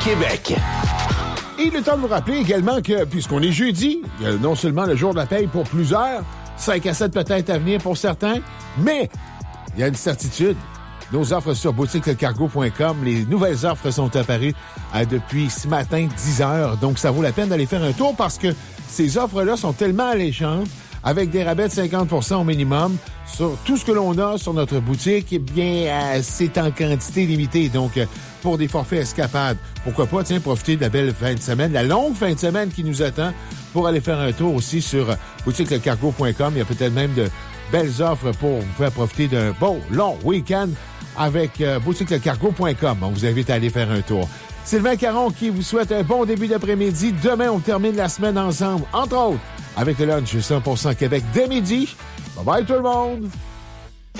Québec. Et il est temps de vous rappeler également que, puisqu'on est jeudi, il y a non seulement le jour de la paye pour plusieurs, 5 à 7 peut-être à venir pour certains, mais il y a une certitude. Nos offres sur boutiquelecargo.com, les nouvelles offres sont apparues depuis ce matin, 10 heures. Donc, ça vaut la peine d'aller faire un tour parce que ces offres-là sont tellement alléchantes, avec des rabais de 50% au minimum sur tout ce que l'on a sur notre boutique. Eh bien, c'est en quantité limitée. Donc, pour des forfaits escapades, pourquoi pas, profiter de la belle fin de semaine, la longue fin de semaine qui nous attend pour aller faire un tour aussi sur boutiquelecargo.com. Il y a peut-être même de belles offres pour vous faire profiter d'un beau, long week-end avec boutiquelecargo.com. On vous invite à aller faire un tour. Sylvain Caron qui vous souhaite un bon début d'après-midi. Demain, on termine la semaine ensemble, entre autres, avec le lunch 100% Québec dès midi. Bye bye tout le monde!